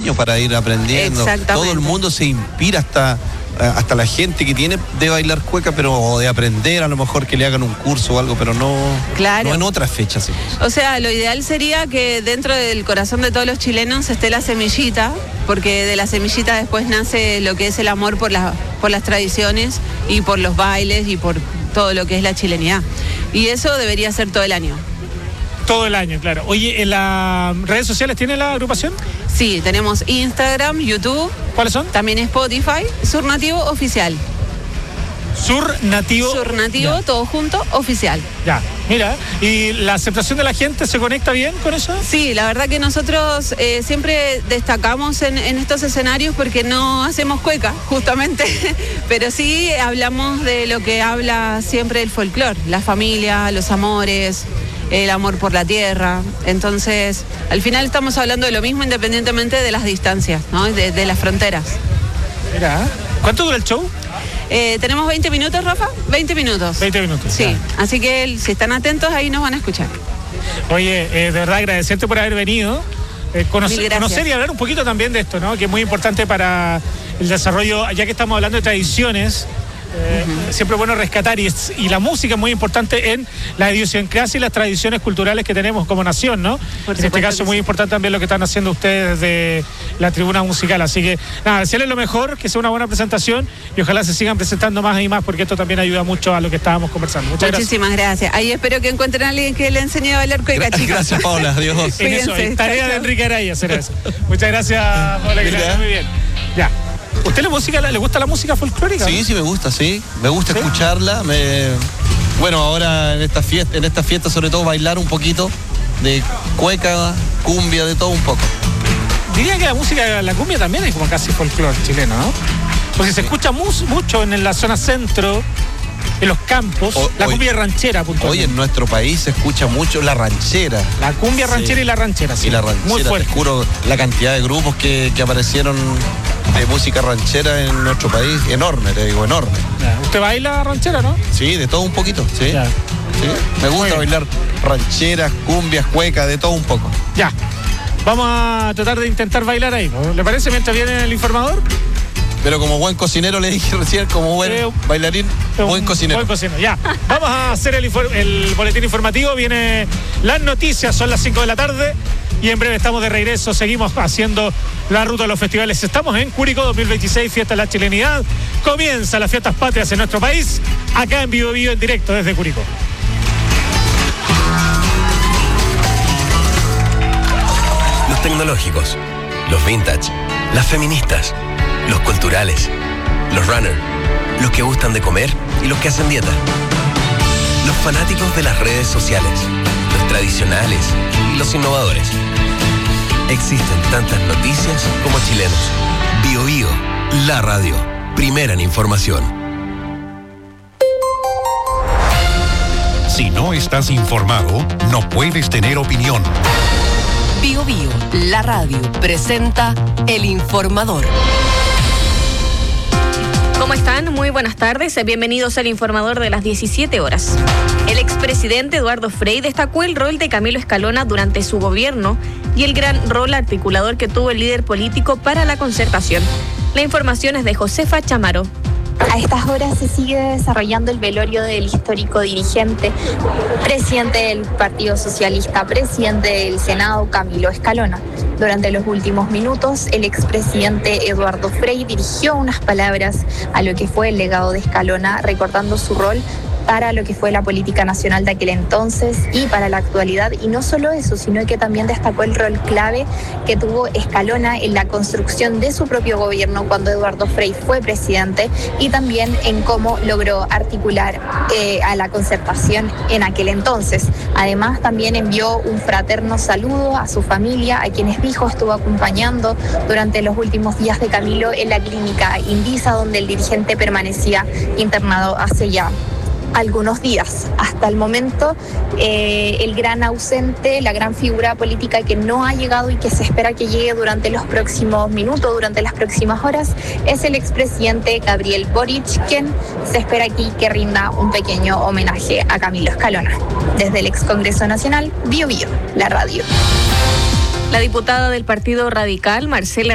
sueño para ir aprendiendo. Todo el mundo se inspira, hasta la gente que tiene de bailar cueca, pero de aprender, a lo mejor que le hagan un curso o algo, pero no en otras fechas. O sea, lo ideal sería que dentro del corazón de todos los chilenos esté la semillita, porque de la semillita después nace lo que es el amor por las tradiciones y por los bailes y por todo lo que es la chilenidad. Y eso debería ser todo el año. Todo el año, claro. Oye, ¿en las redes sociales tiene la agrupación? Sí, tenemos Instagram, YouTube. ¿Cuáles son? También Spotify, Sur Nativo Oficial. Sur Nativo, todo junto, oficial. Ya, mira, ¿y la aceptación de la gente se conecta bien con eso? Sí, la verdad que nosotros siempre destacamos en estos escenarios porque no hacemos cueca, justamente, pero sí hablamos de lo que habla siempre el folclore, la familia, los amores, el amor por la tierra. Entonces, al final estamos hablando de lo mismo independientemente de las distancias, ¿no? De las fronteras. Mira, ¿cuánto dura el show? Tenemos 20 minutos, Rafa. 20 minutos. 20 minutos. Sí, así que si están atentos ahí nos van a escuchar. Oye, de verdad agradecerte por haber venido. Conocer y hablar un poquito también de esto, ¿no? Que es muy importante para el desarrollo, ya que estamos hablando de tradiciones. Siempre es bueno rescatar y la música es muy importante en la idiosincrasia y las tradiciones culturales que tenemos como nación, ¿no? En este caso muy importante también lo que están haciendo ustedes desde la tribuna musical, así que nada, desearles lo mejor, que sea una buena presentación y ojalá se sigan presentando más y más porque esto también ayuda mucho a lo que estábamos conversando. Muchísimas gracias. Ahí espero que encuentren a alguien que le enseñe a bailar cueca, chicos. Gracias, Paula, adiós. En eso, tarea de Enrique Araya hacer eso. Muchas gracias, Paula, que muy bien. Ya. ¿Usted le gusta la música folclórica? Sí, sí me gusta, sí. Me gusta escucharla. Bueno, ahora en esta fiesta sobre todo bailar un poquito de cueca, cumbia, de todo un poco. Diría que la música, la cumbia también es como casi folclore chileno, ¿no? Porque se escucha mucho en la zona centro, en los campos, la cumbia ranchera, puntualmente. Hoy en nuestro país se escucha mucho la ranchera. La cumbia ranchera y la ranchera, sí. Y la ranchera, muy fuerte. Te juro, la cantidad de grupos que aparecieron de música ranchera en nuestro país, enorme, te digo, enorme. ¿Usted baila ranchera, no? Sí, de todo un poquito, sí. Ya. Sí, me gusta bailar rancheras, cumbias, cuecas, de todo un poco. Ya, vamos a tratar de intentar bailar ahí, ¿no? ¿Le parece mientras viene el informador? Pero como buen cocinero le dije recién, como buen bailarín, buen cocinero. Buen cocinero, ya. Vamos a hacer el boletín informativo, vienen las noticias, son las 5 de la tarde. Y en breve estamos de regreso, seguimos haciendo la ruta de los festivales. Estamos en Curicó 2026, Fiesta de la Chilenidad. Comienzan las fiestas patrias en nuestro país, acá en Vivo en directo desde Curicó. Los tecnológicos, los vintage, las feministas, los culturales, los runners, los que gustan de comer y los que hacen dieta. Los fanáticos de las redes sociales, los tradicionales y los innovadores. Existen tantas noticias como chilenos. Bio Bio, la radio, primera en información. Si no estás informado, no puedes tener opinión. Bio Bio, la radio, presenta El Informador. ¿Cómo están? Muy buenas tardes. Bienvenidos al Informador de las 17 horas. El expresidente Eduardo Frei destacó el rol de Camilo Escalona durante su gobierno y el gran rol articulador que tuvo el líder político para la concertación. La información es de Josefa Chamaro. A estas horas se sigue desarrollando el velorio del histórico dirigente, presidente del Partido Socialista, presidente del Senado, Camilo Escalona. Durante los últimos minutos, el expresidente Eduardo Frei dirigió unas palabras a lo que fue el legado de Escalona, recordando su rol para lo que fue la política nacional de aquel entonces y para la actualidad. Y no solo eso, sino que también destacó el rol clave que tuvo Escalona en la construcción de su propio gobierno cuando Eduardo Frei fue presidente y también en cómo logró articular a la concertación en aquel entonces. Además, también envió un fraterno saludo a su familia, a quienes dijo estuvo acompañando durante los últimos días de Camilo en la clínica Indisa, donde el dirigente permanecía internado hace ya algunos días. Hasta el momento, el gran ausente, la gran figura política que no ha llegado y que se espera que llegue durante los próximos minutos, durante las próximas horas, es el expresidente Gabriel Boric, quien se espera aquí que rinda un pequeño homenaje a Camilo Escalona. Desde el ex Congreso Nacional, Bio Bio, la radio. La diputada del Partido Radical, Marcela